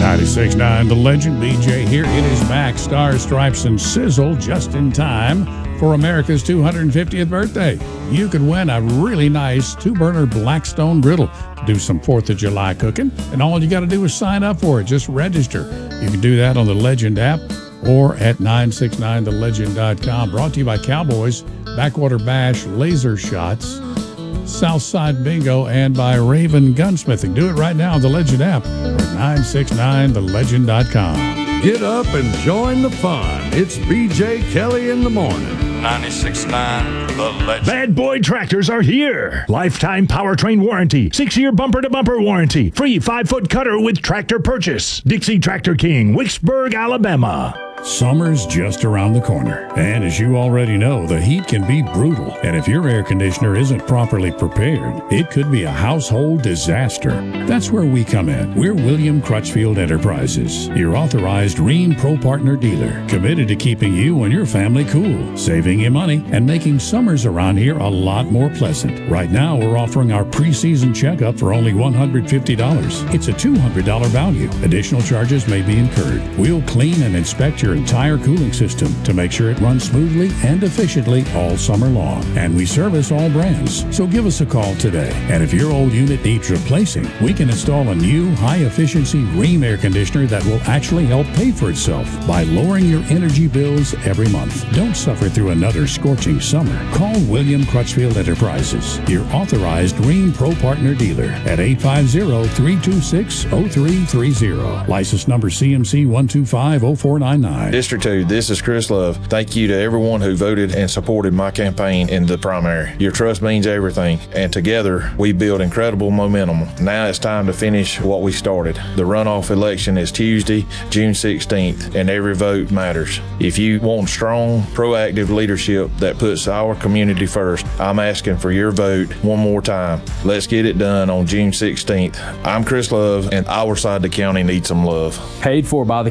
96.9 The Legend, BJ here. It is back. Stars, Stripes, and Sizzle just in time for America's 250th birthday. You could win a really nice 2-burner Blackstone griddle to do some 4th of July cooking, and all you got to do is sign up for it. Just register. You can do that on the Legend app or at 969thelegend.com. Brought to you by Cowboys, Backwater Bash, Laser Shots, Southside Bingo, and by Raven Gunsmithing. Do it right now on the Legend app or 969thelegend.com. Get up and join the fun. It's BJ Kelly in the morning. 96.9 The Legend. Bad Boy Tractors are here. Lifetime powertrain warranty, 6-year bumper-to-bumper warranty, free 5-foot cutter with tractor purchase. Dixie Tractor King, Wicksburg, Alabama. Summer's just around the corner, and as you already know, the heat can be brutal, and if your air conditioner isn't properly prepared, it could be a household disaster. That's where we come in. We're William Crutchfield Enterprises, your authorized Rheem Pro Partner dealer, committed to keeping you and your family cool, saving you money, and making summers around here a lot more pleasant. Right now, we're offering our preseason checkup for only $150. It's a $200 value. Additional charges may be incurred. We'll clean and inspect your entire cooling system to make sure it runs smoothly and efficiently all summer long. And we service all brands, so give us a call today. And if your old unit needs replacing, we can install a new high-efficiency Rheem air conditioner that will actually help pay for itself by lowering your energy bills every month. Don't suffer through another scorching summer. Call William Crutchfield Enterprises, your authorized Rheem Pro Partner dealer at 850-326-0330. License number CMC 1250499. District 2, this is Chris Love. Thank you to everyone who voted and supported my campaign in the primary. Your trust means everything, and together we build incredible momentum. Now it's time to finish what we started. The runoff election is Tuesday, June 16th, and every vote matters. If you want strong, proactive leadership that puts our community first, I'm asking for your vote one more time. Let's get it done on June 16th. I'm Chris Love, and our side of the county needs some love. Paid for by the